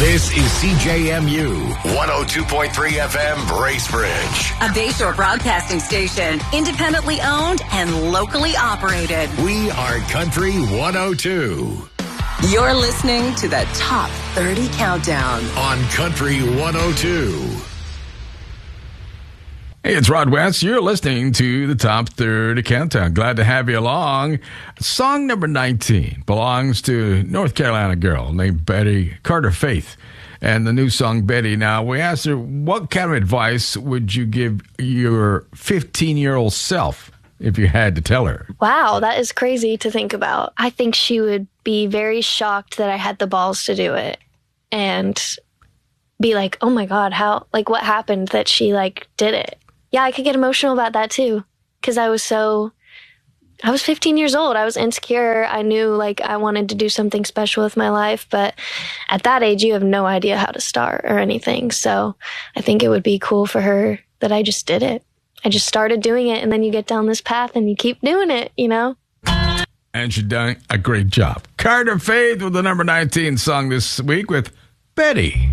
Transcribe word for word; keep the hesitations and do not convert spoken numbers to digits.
This is C J M U one oh two point three F M Bracebridge, a Bayshore broadcasting station, independently owned and locally operated. We are Country one oh two. You're listening to the Top thirty Countdown on Country one oh two. Hey, it's Rod West. You're listening to the Top thirty Countdown. Glad to have you along. Song number nineteen belongs to North Carolina girl named Betty Carter Faith, and the new song Betty. Now, we asked her, what kind of advice would you give your fifteen-year-old self if you had to tell her? Wow, that is crazy to think about. I think she would be very shocked that I had the balls to do it and be like, oh my God, how, like, what happened that she, like, did it? Yeah, I could get emotional about that too, because I was so, I was fifteen years old. I was insecure. I knew like I wanted to do something special with my life, but at that age, you have no idea how to start or anything. So I think it would be cool for her that I just did it. I just started doing it, and then you get down this path and you keep doing it, you know? And she's done a great job. Carter Faith with the number nineteen song this week with Betty.